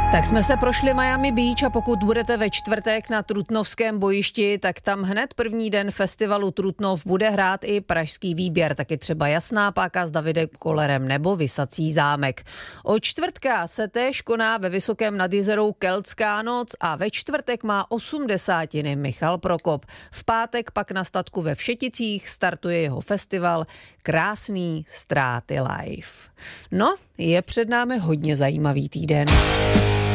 Tak jsme se prošli Miami Beach a pokud budete ve čtvrtek na Trutnovském bojišti, tak tam hned první den festivalu Trutnov bude hrát i pražský výběr, taky třeba Jasná páka s Davidem Kollerem nebo Visací zámek. Od čtvrtka se též koná ve Vysokém nad Jizerou Keltská noc a ve čtvrtek má 80. Michal Prokop. V pátek pak na statku ve Všeticích startuje jeho festival Krásný ztráty live. No, je před námi hodně zajímavý týden.